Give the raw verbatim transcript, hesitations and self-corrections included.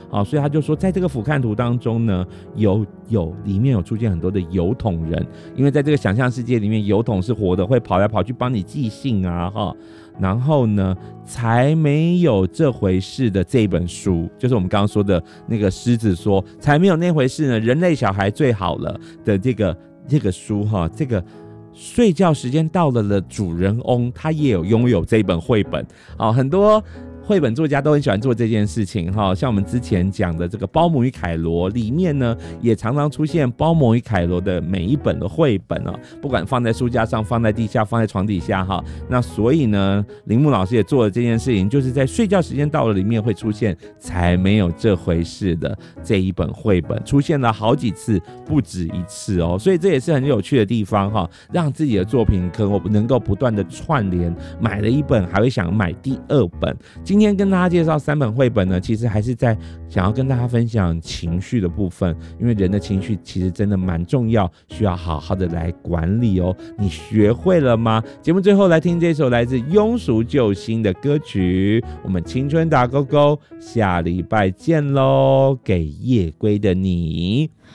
啊，所以他就说在这个俯瞰图当中呢，有有里面有出现很多的邮筒人，因为在这个想象世界里面，邮筒是活的，会跑来跑去帮你寄信啊哈。然后呢，才没有这回事的这本书，就是我们刚刚说的那个狮子说才没有那回事呢，人类小孩最好了的这个这个书哈，这个睡觉时间到了的主人翁，他也有拥有这本绘本啊，很多绘本作家都很喜欢做这件事情哈，像我们之前讲的这个《包姆与凯罗》里面呢，也常常出现包姆与凯罗的每一本的绘本哦，不管放在书架上、放在地下、放在床底下哈。那所以呢，铃木老师也做了这件事情，就是在睡觉时间到了里面会出现才没有这回事的这一本绘本，出现了好几次，不止一次哦。所以这也是很有趣的地方哈，让自己的作品可能能够不断的串联，买了一本还会想买第二本。今天跟大家介绍三本绘本呢，其实还是在想要跟大家分享情绪的部分，因为人的情绪其实真的蛮重要，需要好好的来管理哦。你学会了吗？节目最后来听这首来自庸俗救星的歌曲，我们青春打勾勾，下礼拜见喽！给夜归的你。